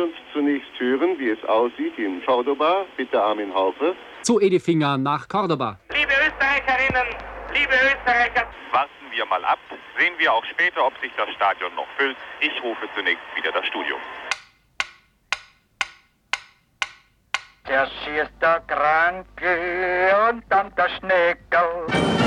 uns zunächst hören, wie es aussieht in Cordoba. Bitte Armin Haufe. Zu Edifinger nach Cordoba. Liebe Österreicherinnen, liebe Österreicher. Warten wir mal ab. Sehen wir auch später, ob sich das Stadion noch füllt. Ich rufe zunächst wieder das Studio. Der schießt der Kranke und dann der Schneckerl.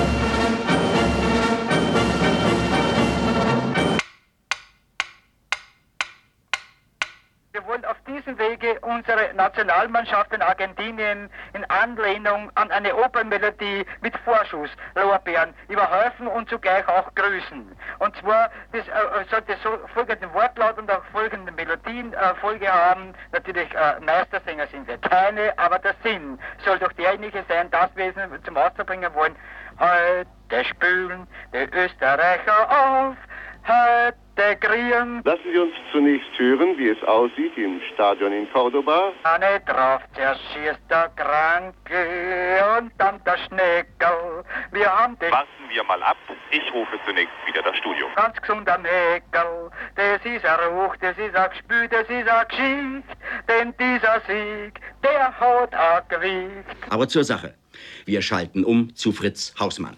Wir wollen auf diesem Wege unsere Nationalmannschaft in Argentinien in Anlehnung an eine Opernmelodie mit Vorschusslorbeeren überhelfen und zugleich auch grüßen. Und zwar, das sollte so folgenden Wortlaut und auch folgende Melodien Folge haben. Natürlich Meistersänger sind wir keine, aber der Sinn soll doch derjenige sein, das wir zum Ausdruck bringen wollen. Heute spülen die Österreicher auf, heute kriegen. Lassen Sie uns zunächst hören, wie es aussieht im Stadion in Cordoba. Eine drauf, der schießt der Kranke und dann der Schneckerl. Wir haben den... Warten wir mal ab. Ich rufe zunächst wieder das Studio. Ganz gesund am Heckerl, das ist ein Ruch, das ist ein Gespür, das ist eine Geschichte. Denn dieser Sieg, der hat ein Gewicht. Aber zur Sache. Wir schalten um zu Fritz Hausmann.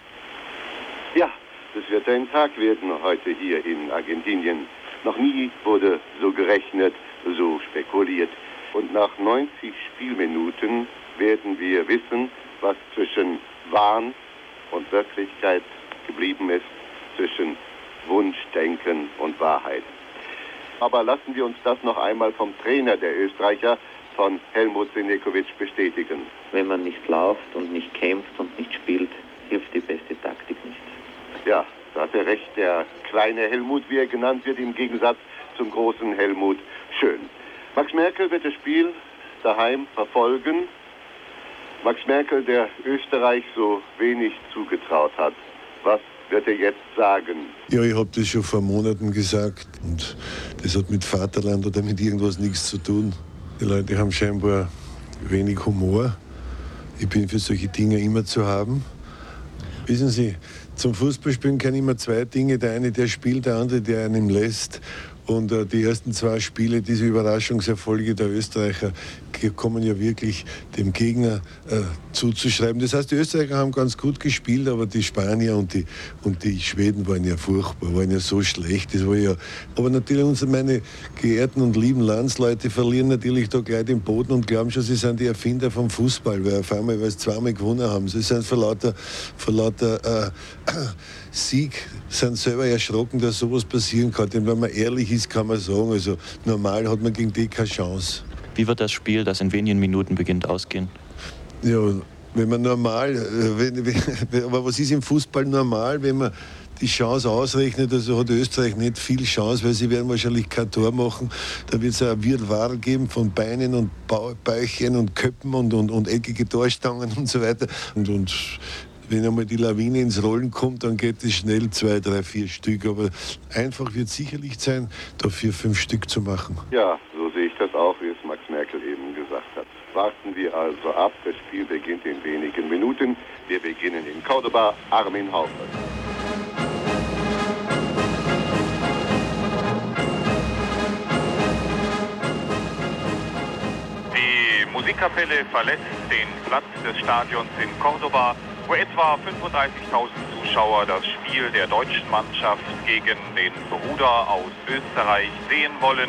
Ja, das wird ein Tag werden heute hier in Argentinien. Noch nie wurde so gerechnet, so spekuliert. Und nach 90 Spielminuten werden wir wissen, was zwischen Wahn und Wirklichkeit geblieben ist, zwischen Wunschdenken und Wahrheit. Aber lassen wir uns das noch einmal vom Trainer der Österreicher, von Helmut Senekovic, bestätigen. Wenn man nicht läuft und nicht kämpft und nicht spielt, hilft die beste Taktik nicht. Ja, da hat er recht, der kleine Helmut, wie er genannt wird, im Gegensatz zum großen Helmut Schön. Max Merkel wird das Spiel daheim verfolgen. Max Merkel, der Österreich so wenig zugetraut hat. Was wird er jetzt sagen? Ja, ich habe das schon vor Monaten gesagt. Und das hat mit Vaterland oder mit irgendwas nichts zu tun. Die Leute haben scheinbar wenig Humor. Ich bin für solche Dinge immer zu haben. Wissen Sie, zum Fußballspielen kann immer zwei Dinge. Der eine, der spielt, der andere, der einem lässt. Und die ersten zwei Spiele, diese Überraschungserfolge der Österreicher, kommen ja wirklich dem Gegner zuzuschreiben. Das heißt, die Österreicher haben ganz gut gespielt, aber die Spanier und die Schweden waren ja furchtbar, waren ja so schlecht. Das war ja, aber natürlich meine geehrten und lieben Landsleute verlieren natürlich da gleich den Boden und glauben schon, sie sind die Erfinder vom Fußball, weil auf einmal, weil sie zweimal gewonnen haben. Sie sind vor lauter Sieg sind selber erschrocken, dass sowas passieren kann. Denn wenn man ehrlich ist, kann man sagen, also normal hat man gegen die keine Chance. Wie wird das Spiel, das in wenigen Minuten beginnt, ausgehen? Ja, wenn man normal, aber was ist im Fußball normal, wenn man die Chance ausrechnet, also hat Österreich nicht viel Chance, weil sie werden wahrscheinlich kein Tor machen. Da wird es ein Wirrwarr geben von Beinen und Bäuchchen und Köppen und eckige Torstangen und so weiter. Und wenn einmal die Lawine ins Rollen kommt, dann geht es schnell 2, 3, 4 Stück. Aber einfach wird sicherlich sein, dafür 5 Stück zu machen. Ja, so sehe ich das auch, wie es Max Merkel eben gesagt hat. Warten wir also ab. Das Spiel beginnt in wenigen Minuten. Wir beginnen in Cordoba. Armin Haufe. Die Musikkapelle verlässt den Platz des Stadions in Cordoba, wo etwa 35.000 Zuschauer das Spiel der deutschen Mannschaft gegen den Bruder aus Österreich sehen wollen.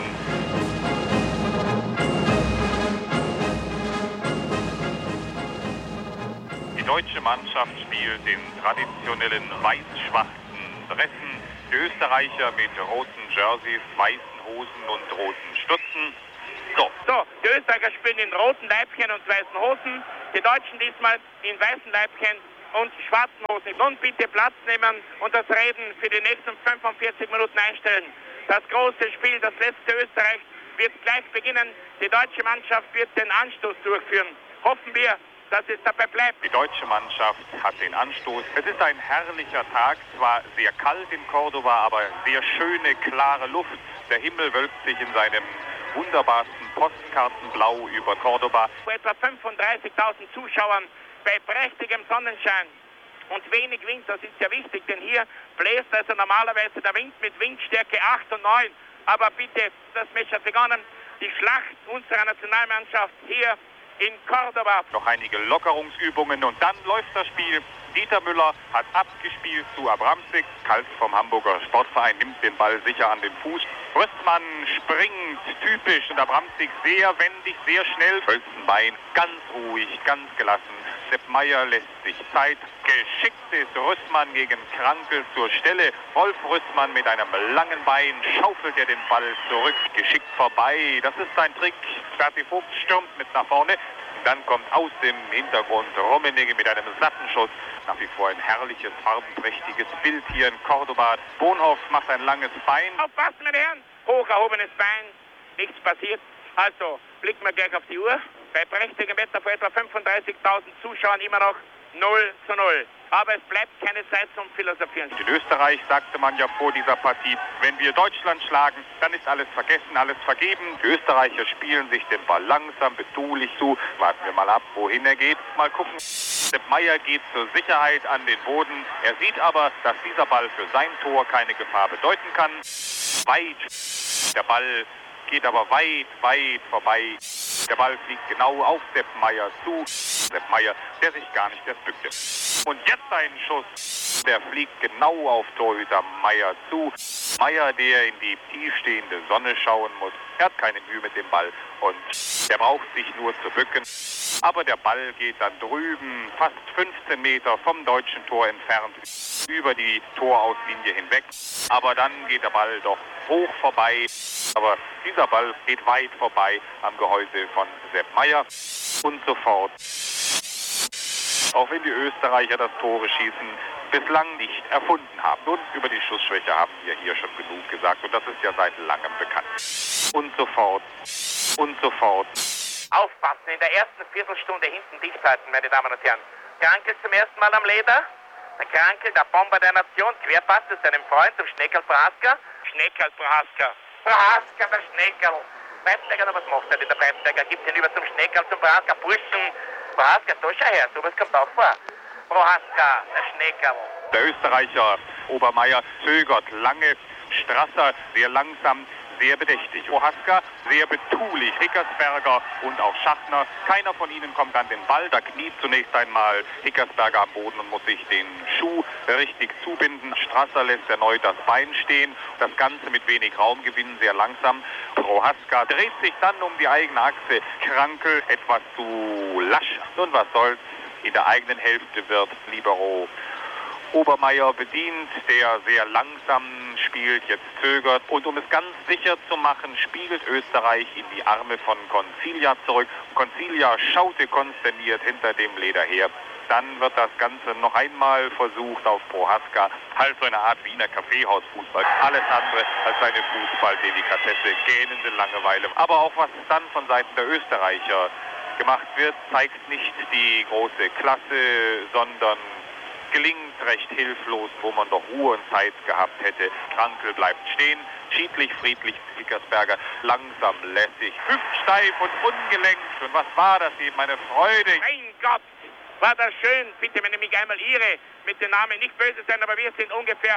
Die deutsche Mannschaft spielt in traditionellen weiß-schwarzen Dressen, die Österreicher mit roten Jerseys, weißen Hosen und roten Stutzen. So, die Österreicher spielen in roten Leibchen und weißen Hosen, die Deutschen diesmal in weißen Leibchen und schwarzen Hosen. Nun bitte Platz nehmen und das Reden für die nächsten 45 Minuten einstellen. Das große Spiel, das letzte Österreich, wird gleich beginnen. Die deutsche Mannschaft wird den Anstoß durchführen. Hoffen wir, dass es dabei bleibt. Die deutsche Mannschaft hat den Anstoß. Es ist ein herrlicher Tag, zwar sehr kalt in Cordoba, aber sehr schöne, klare Luft. Der Himmel wölbt sich in seinem wunderbarsten Postkartenblau über Cordoba. Vor etwa 35.000 Zuschauern bei prächtigem Sonnenschein und wenig Wind, das ist ja wichtig, denn hier bläst also normalerweise der Wind mit Windstärke 8 und 9. Aber bitte, das Match hat begonnen. die Schlacht unserer Nationalmannschaft hier in Cordoba. Noch einige Lockerungsübungen und dann läuft das Spiel. Dieter Müller hat abgespielt zu Abramczyk. Kals vom Hamburger Sportverein nimmt den Ball sicher an den Fuß. Röstmann springt typisch und Abramczyk sehr wendig, sehr schnell. Hölzenbein ganz ruhig, ganz gelassen. Sepp Maier lässt sich Zeit. Geschickt ist Röstmann gegen Krankel zur Stelle. Rolf Röstmann mit einem langen Bein schaufelt er den Ball zurück. Geschickt vorbei. Das ist sein Trick. Berti Vogt stürmt mit nach vorne. Dann kommt aus dem Hintergrund Rummenigge mit einem satten Schuss. Nach wie vor ein herrliches, farbenprächtiges Bild hier in Cordoba. Bonhoff macht ein langes Bein. Aufpassen, meine Herren! Hoch erhobenes Bein. Nichts passiert. Also, blicken wir gleich auf die Uhr. Bei prächtigem Wetter vor etwa 35.000 Zuschauern immer noch 0:0. Aber es bleibt keine Zeit zum Philosophieren. In Österreich sagte man ja vor dieser Partie, wenn wir Deutschland schlagen, dann ist alles vergessen, alles vergeben. Die Österreicher spielen sich den Ball langsam, betulich zu. Warten wir mal ab, wohin er geht. Mal gucken. Sepp Maier geht zur Sicherheit an den Boden. Er sieht aber, dass dieser Ball für sein Tor keine Gefahr bedeuten kann. Weit. Der Ball geht aber weit, weit vorbei. Der Ball fliegt genau auf Sepp Maier zu. Sepp Maier, der sich gar nicht erst bückte. Und jetzt ein Schuss. Der fliegt genau auf Torhüter Maier zu. Maier, der in die tiefstehende Sonne schauen muss. Er hat keine Mühe mit dem Ball und er braucht sich nur zu bücken. Aber der Ball geht dann drüben, fast 15 Meter vom deutschen Tor entfernt, über die Torauslinie hinweg. Aber dann geht der Ball doch hoch vorbei. Aber dieser Ball geht weit vorbei am Gehäuse von Sepp Maier. Und sofort, auch wenn die Österreicher das Tore schießen bislang nicht erfunden haben. Und über die Schussschwäche haben wir hier schon genug gesagt. Und das ist ja seit langem bekannt. Und sofort. Aufpassen, in der ersten Viertelstunde hinten dicht halten, meine Damen und Herren. Krankel zum ersten Mal am Leder. Der Krankel, der Bomber der Nation, Querpass zu seinem Freund, zum Schneckerl Prohaska. Prohaska, der Schneckerl. Breitsteiger, was macht er denn? Der Breitsteiger gibt ihn über zum Schneckerl, zum Prohaska. Burschen, Prohaska, da schau her, sowas kommt auch vor. Prohaska, der Schneckerl. Der Österreicher Obermeier zögert lange. Strasser sehr langsam, sehr bedächtig. Prohaska sehr betulich. Hickersberger und auch Schachner. Keiner von ihnen kommt an den Ball. Da kniet zunächst einmal Hickersberger am Boden und muss sich den Schuh richtig zubinden. Strasser lässt erneut das Bein stehen. Das Ganze mit wenig Raumgewinn, sehr langsam. Prohaska dreht sich dann um die eigene Achse. Krankel etwas zu lasch. Nun, was soll's? In der eigenen Hälfte wird Libero Obermeier bedient, der sehr langsam spielt, jetzt zögert. Und um es ganz sicher zu machen, spielt Österreich in die Arme von Concilia zurück. Concilia schaute konsterniert hinter dem Leder her. Dann wird das Ganze noch einmal versucht auf Prohaska. Halt so eine Art Wiener Kaffeehausfußball. Alles andere als eine Fußballdelikatesse, gähnende Langeweile. Aber auch was dann von Seiten der Österreicher gemacht wird, zeigt nicht die große Klasse, sondern gelingt recht hilflos, wo man doch Ruhe und Zeit gehabt hätte. Krankel bleibt stehen, schiedlich, friedlich, Hickersberger langsam, lässig, hüftsteif und ungelenkt. Und was war das eben, eine Freude. Mein Gott, war das schön. Bitte, wenn ihr mich einmal irre, mit dem Namen nicht böse sein, aber wir sind ungefähr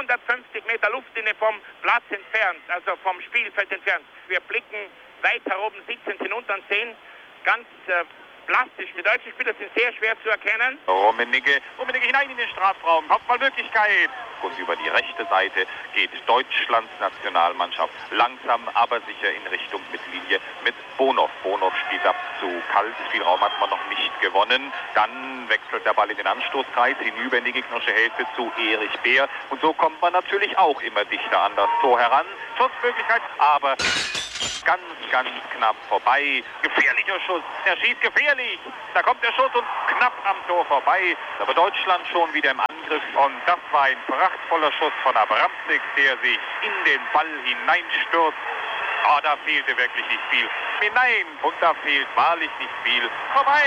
150 Meter Luftlinie vom Platz entfernt, also vom Spielfeld entfernt. Wir blicken weiter oben sitzend hinunter und sehen ganz plastisch. Die deutschen Spieler sind sehr schwer zu erkennen. Rummenigge hinein in den Strafraum, Kopfballmöglichkeit. Und über die rechte Seite geht Deutschlands Nationalmannschaft langsam, aber sicher in Richtung Mittellinie mit Bonhoff. Bonhoff spielt ab zu Kals. Viel Raum hat man noch nicht gewonnen. Dann wechselt der Ball in den Anstoßkreis hinüber in die gegnerische Hälfte zu Erich Beer. Und so kommt man natürlich auch immer dichter an das Tor heran. Schussmöglichkeit, aber ganz, ganz knapp vorbei. Gefährlicher Schuss. Er schießt gefährlich. Da kommt der Schuss und knapp am Tor vorbei. Aber Deutschland schon wieder im Angriff. Und das war ein prachtvoller Schuss von Abramczyk, der sich in den Ball hineinstürzt. Oh, da fehlte wirklich nicht viel. Hinein. Und da fehlt wahrlich nicht viel. Vorbei.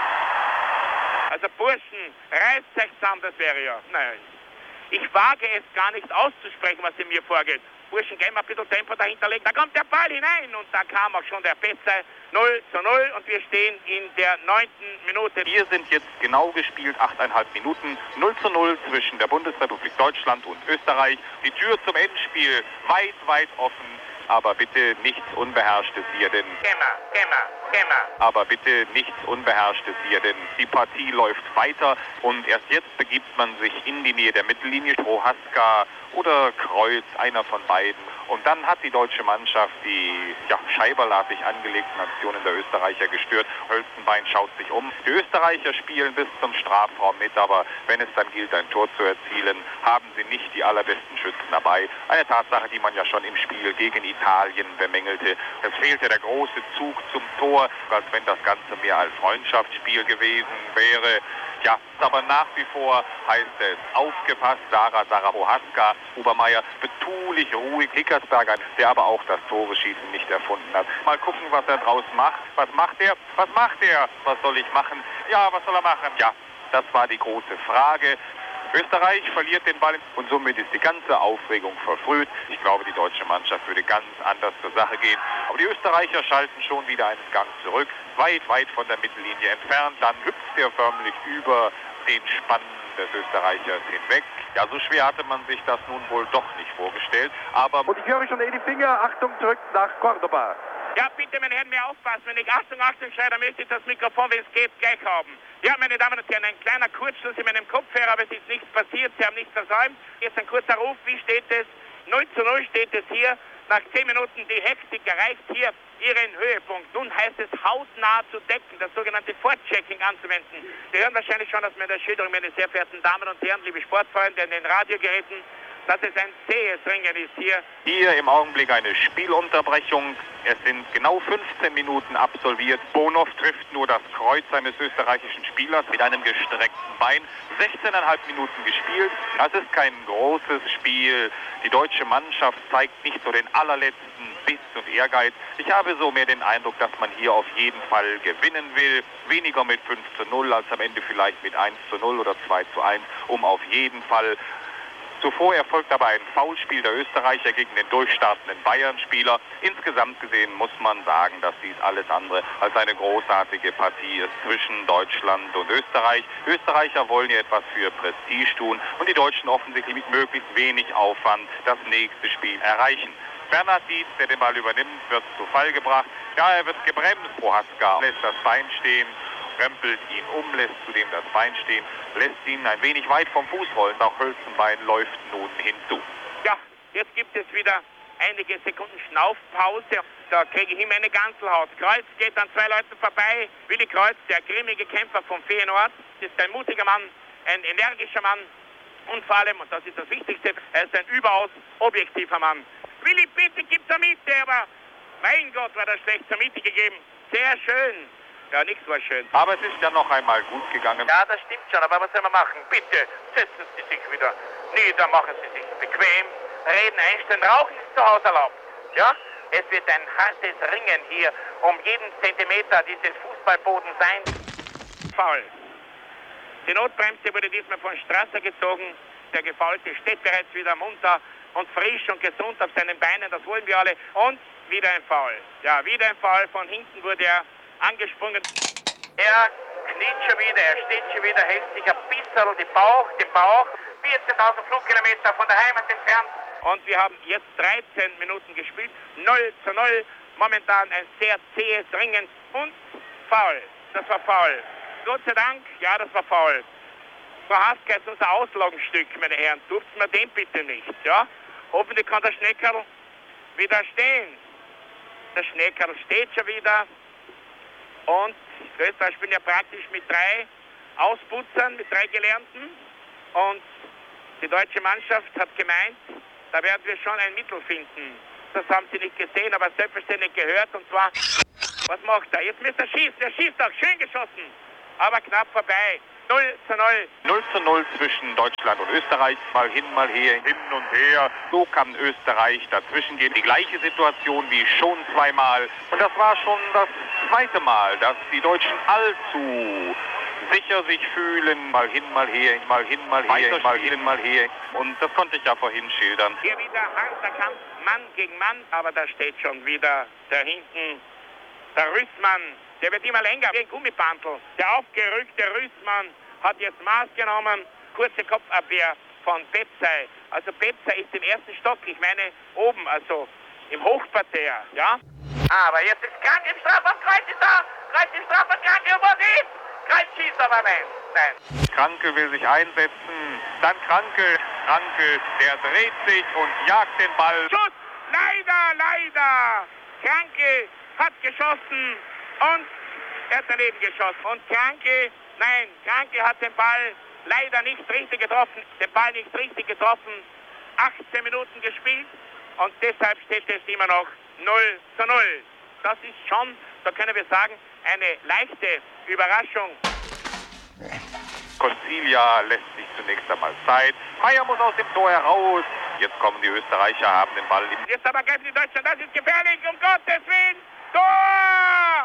Also Burschen, reißt euch zusammen, das wäre ja. Nein. Ich wage es gar nicht auszusprechen, was in mir vorgeht. Burschen, gehen wir ein bisschen Tempo dahinter legen. Da kommt der Ball hinein und da kam auch schon der Petze. 0:0 und wir stehen in der 9. Minute. Hier sind jetzt genau gespielt 8,5 Minuten. 0:0 zwischen der Bundesrepublik Deutschland und Österreich. Die Tür zum Endspiel weit, weit offen. Aber bitte nichts Unbeherrschtes hier, denn... Aber bitte nichts Unbeherrschtes hier, denn die Partie läuft weiter und erst jetzt begibt man sich in die Nähe der Mittellinie. Prohaska oder Kreuz, einer von beiden. Und dann hat die deutsche Mannschaft die scheiberlartig angelegten Aktionen der Österreicher gestört. Hölzenbein schaut sich um. Die Österreicher spielen bis zum Strafraum mit, aber wenn es dann gilt, ein Tor zu erzielen, haben sie nicht die allerbesten Schützen dabei. Eine Tatsache, die man ja schon im Spiel gegen Italien bemängelte. Es fehlte der große Zug zum Tor, als wenn das Ganze mehr ein Freundschaftsspiel gewesen wäre. Ja, aber nach wie vor heißt es, aufgepasst, Sarah Prohaska, Obermeier, betulich, ruhig, Hickersberger, der aber auch das Tore-Schießen nicht erfunden hat. Mal gucken, was er draus macht. Was macht er? Was macht er? Was soll ich machen? Ja, was soll er machen? Ja, das war die große Frage. Österreich verliert den Ball und somit ist die ganze Aufregung verfrüht. Ich glaube, die deutsche Mannschaft würde ganz anders zur Sache gehen. Aber die Österreicher schalten schon wieder einen Gang zurück, weit, weit von der Mittellinie entfernt. Dann hüpft er förmlich über den Spann des Österreichers hinweg. Ja, so schwer hatte man sich das nun wohl doch nicht vorgestellt. Aber und ich höre schon die Finger, Achtung, zurück nach Cordoba. Ja, bitte, meine Herren, mehr aufpassen. Wenn ich Achtung schreie, dann möchte ich das Mikrofon, wenn es geht, gleich haben. Ja, meine Damen und Herren, ein kleiner Kurzschluss in meinem Kopfhörer, aber es ist nichts passiert, Sie haben nichts versäumt. Jetzt ein kurzer Ruf, wie steht es? 0:0 steht es hier. Nach 10 Minuten die Hektik erreicht hier ihren Höhepunkt. Nun heißt es, hautnah zu decken, das sogenannte Vorchecking anzuwenden. Sie hören wahrscheinlich schon aus meiner Schilderung, meine sehr verehrten Damen und Herren, liebe Sportfreunde an den Radiogeräten, dass es ein zähes Ringen ist hier. Hier im Augenblick eine Spielunterbrechung. Es sind genau 15 Minuten absolviert. Bonhoff trifft nur das Kreuz eines österreichischen Spielers mit einem gestreckten Bein. 16,5 Minuten gespielt. Das ist kein großes Spiel. Die deutsche Mannschaft zeigt nicht so den allerletzten Biss und Ehrgeiz. Ich habe so mehr den Eindruck, dass man hier auf jeden Fall gewinnen will. Weniger mit 5:0 als am Ende vielleicht mit 1:0 oder 2:1, um auf jeden Fall. Zuvor erfolgt aber ein Foulspiel der Österreicher gegen den durchstartenden Bayern-Spieler. Insgesamt gesehen muss man sagen, dass dies alles andere als eine großartige Partie ist zwischen Deutschland und Österreich. Österreicher wollen hier etwas für Prestige tun und die Deutschen offensichtlich mit möglichst wenig Aufwand das nächste Spiel erreichen. Bernhard Dietz, der den Ball übernimmt, wird zu Fall gebracht. Ja, er wird gebremst. Prohaska lässt das Bein stehen, rempelt ihn um, lässt zudem das Bein stehen, lässt ihn ein wenig weit vom Fuß rollen. Auch Hölzenbein läuft nun hinzu. Ja, jetzt gibt es wieder einige Sekunden Schnaufpause. Da kriege ich ihm eine Ganzelhaut. Kreuz geht an 2 Leuten vorbei. Willi Kreuz, der grimmige Kämpfer vom Feyenoord, ist ein mutiger Mann, ein energischer Mann und vor allem, und das ist das Wichtigste, er ist ein überaus objektiver Mann. Willi, bitte gib zur Mitte, aber mein Gott, war das schlecht zur Mitte gegeben. Sehr schön. Ja, nichts war schön. Aber es ist ja noch einmal gut gegangen. Ja, das stimmt schon, aber was soll man machen? Bitte, setzen Sie sich wieder nieder, machen Sie sich bequem, reden einstellen, Rauchen ist zu Hause erlaubt. Ja, es wird ein hartes Ringen hier um jeden Zentimeter dieses Fußballbodens sein. Foul. Die Notbremse wurde diesmal von Strasser gezogen. Der Gefaulte steht bereits wieder munter und frisch und gesund auf seinen Beinen, das wollen wir alle. Und wieder ein Foul. Ja, wieder ein Foul. Von hinten wurde er angesprungen. Er kniet schon wieder, er steht schon wieder, hält sich ein bisschen den Bauch. 14.000 Flugkilometer von der Heimat entfernt. Und wir haben jetzt 13 Minuten gespielt. 0:0. Momentan ein sehr zähes Ringen. Und Foul. Das war Foul. Gott sei Dank, ja, das war Foul. Prohaska ist unser Auslagenstück, meine Herren. Durften wir den bitte nicht, ja? Hoffentlich kann der Schneckerl wieder stehen. Der Schneckerl steht schon wieder. Und Österreich spielt ja praktisch mit 3 Ausputzern, mit 3 Gelernten. Und die deutsche Mannschaft hat gemeint, da werden wir schon ein Mittel finden. Das haben sie nicht gesehen, aber selbstverständlich gehört. Und zwar, was macht er? Jetzt müsste er schießen. Er schießt auch. Schön geschossen. Aber knapp vorbei. 0:0. 0:0 zwischen Deutschland und Österreich. Mal hin, mal her, hin und her. So kann Österreich dazwischen gehen. Die gleiche Situation wie schon zweimal. Und das war schon das zweite Mal, dass die Deutschen allzu sicher sich fühlen. Mal hin, mal her, mal hin, mal her, mal hin, mal her. Und das konnte ich ja vorhin schildern. Hier wieder harter Kampf, Mann gegen Mann. Aber da steht schon wieder da hinten der Rüssmann. Der wird immer länger, wie ein Gummibandel. Der aufgerückte Rüssmann hat jetzt Maß genommen. Kurze Kopfabwehr von Betzey. Also Betzey ist im ersten Stock, ich meine oben, also im Hochparterre, ja? Aber jetzt ist Kranke im Strafraum, Kreuz ist da! Kreuz im Strafraum, Kranke, wo ist? Kreuz schießt aber nein. Kranke will sich einsetzen, dann Kranke, der dreht sich und jagt den Ball. Schuss! Leider! Kranke hat geschossen und er hat daneben geschossen. Und Kranke hat den Ball leider nicht richtig getroffen. 18 Minuten gespielt und deshalb steht es immer noch 0:0. Das ist schon, da können wir sagen, eine leichte Überraschung. Concilia lässt sich zunächst einmal Zeit. Meyer muss aus dem Tor heraus. Jetzt kommen die Österreicher, haben den Ball. Jetzt aber greifen die Deutschen, das ist gefährlich, um Gottes Willen. Tor!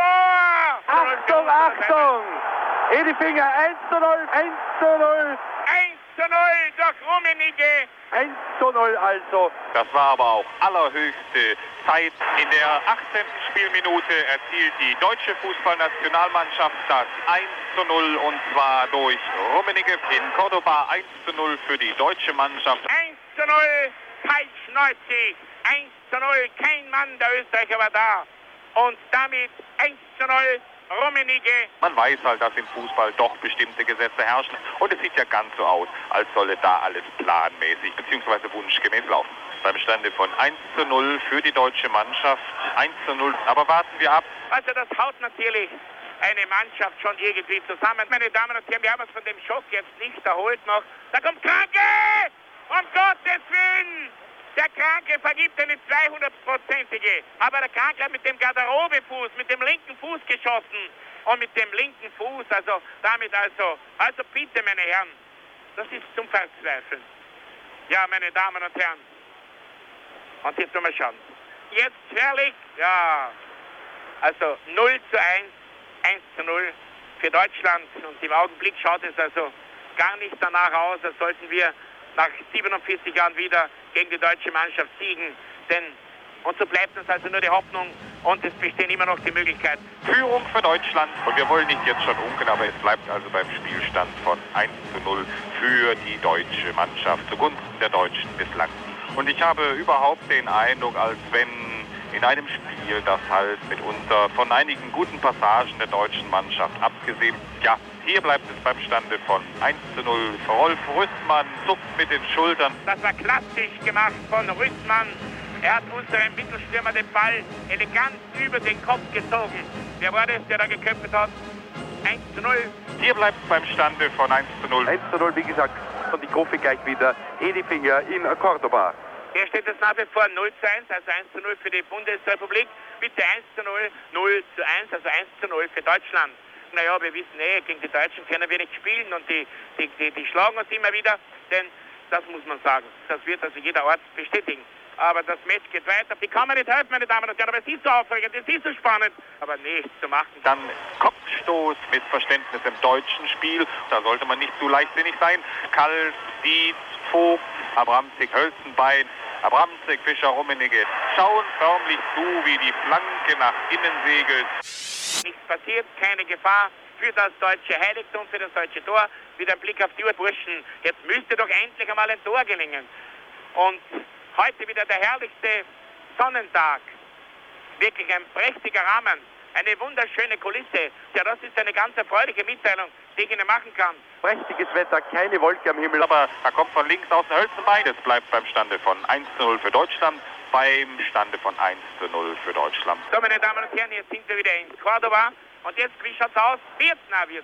Achtung! Edifinger 1:0, 1:0. 1:0 durch Rummenigge. 1:0 also. Das war aber auch allerhöchste Zeit. In der 18. Spielminute erzielt die deutsche Fußballnationalmannschaft das 1:0 und zwar durch Rummenigge in Cordoba. 1:0 für die deutsche Mannschaft. 1:0, kaltschnäuzig. 1:0, kein Mann der Österreicher war da. Und damit 1:0 Rummenigge. Man weiß halt, dass im Fußball doch bestimmte Gesetze herrschen und es sieht ja ganz so aus, als solle da alles planmäßig bzw. wunschgemäß laufen. Beim Stande von 1:0 für die deutsche Mannschaft, 1:0, aber warten wir ab. Also das haut natürlich eine Mannschaft schon irgendwie zusammen. Meine Damen und Herren, wir haben uns von dem Schock jetzt nicht erholt noch. Da kommt Kranke! Um Gottes Willen! Der Kranke vergibt eine 200-prozentige. Aber der Kranke hat mit dem Garderobefuß, mit dem linken Fuß geschossen. Und mit dem linken Fuß, also bitte, meine Herren, das ist zum Verzweifeln. Ja, meine Damen und Herren. Und jetzt mal schauen. Jetzt herrlich, ja. Also 0:1, 1:0 für Deutschland. Und im Augenblick schaut es also gar nicht danach aus, als sollten wir nach 47 Jahren wieder gegen die deutsche Mannschaft siegen. Und so bleibt uns also nur die Hoffnung und es bestehen immer noch die Möglichkeit. Führung für Deutschland und wir wollen nicht jetzt schon unken, aber es bleibt also beim Spielstand von 1:0 für die deutsche Mannschaft zugunsten der Deutschen bislang. Und ich habe überhaupt den Eindruck, als wenn in einem Spiel, das halt mitunter von einigen guten Passagen der deutschen Mannschaft abgesehen, ja, hier bleibt es beim Stande von 1:0. Rolf Rüstmann zuckt mit den Schultern. Das war klassisch gemacht von Rüstmann. Er hat unserem Mittelstürmer den Ball elegant über den Kopf gezogen. Wer war das, der da geköpft hat? 1:0. Hier bleibt es beim Stande von 1:0. 1:0, wie gesagt, und die Gruppe gleich wieder. Edifinger in Cordoba. Hier steht es nach wie vor 0:1, also 1:0 für die Bundesrepublik. Bitte 1:0, 0:1, also 1:0 für Deutschland. Naja, wir wissen gegen die Deutschen können wir nicht spielen und die schlagen uns immer wieder, denn das muss man sagen. Das wird also jeder Arzt bestätigen. Aber das Match geht weiter. Die kann man nicht helfen, meine Damen und Herren, aber es ist so aufregend, es ist so spannend, aber nichts zu machen. Dann Kopfstoß, Missverständnis im deutschen Spiel. Da sollte man nicht zu leichtsinnig sein. Kals, Dietz, Vogt, Abramczyk, Hölzenbein, Abramczyk, Fischer, Rummenigge schauen förmlich zu, wie die Flanke nach innen segelt. Nichts passiert, keine Gefahr für das deutsche Heiligtum, für das deutsche Tor. Wieder ein Blick auf die Uhr. Burschen, jetzt müsste doch endlich einmal ein Tor gelingen. Und heute wieder der herrlichste Sonnentag. Wirklich ein prächtiger Rahmen. Eine wunderschöne Kulisse. Ja, das ist eine ganz erfreuliche Mitteilung, die ich Ihnen machen kann. Prächtiges Wetter, keine Wolke am Himmel. Aber da kommt von links aus ein Hölzenbein. Es bleibt beim Stande von 1:0 für Deutschland. Beim Stande von 1:0 für Deutschland. So, meine Damen und Herren, jetzt sind wir wieder in Cordoba. Und jetzt, wie schaut's aus? Wird's nicht.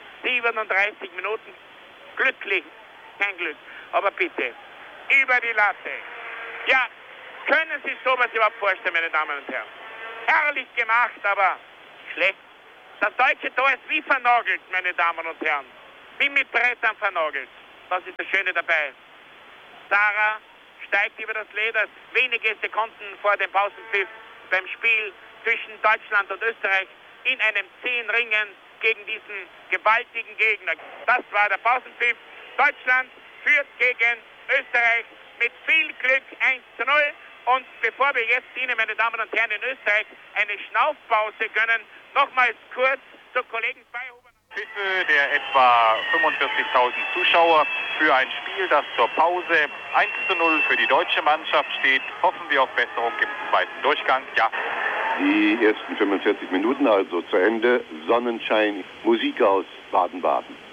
37 Minuten. Glücklich. Kein Glück. Aber bitte. Über die Latte. Ja, können Sie sowas überhaupt vorstellen, meine Damen und Herren? Herrlich gemacht, aber schlecht. Das deutsche Tor ist wie vernagelt, meine Damen und Herren. Wie mit Brettern vernagelt. Das ist das Schöne dabei. Sarah steigt über das Leder wenige Sekunden vor dem Pausenpfiff beim Spiel zwischen Deutschland und Österreich in einem 10 Ringen gegen diesen gewaltigen Gegner. Das war der Pausenpfiff. Deutschland führt gegen Österreich mit viel Glück 1:0. Und bevor wir jetzt Ihnen, meine Damen und Herren, in Österreich eine Schnaufpause gönnen, nochmals kurz zur Kollegen Beihuber. Pfiffe der etwa 45.000 Zuschauer für ein Spiel, das zur Pause 1:0 für die deutsche Mannschaft steht. Hoffen wir auf Besserung im zweiten Durchgang. Ja. Die ersten 45 Minuten also zu Ende. Sonnenschein, Musik aus Baden-Baden.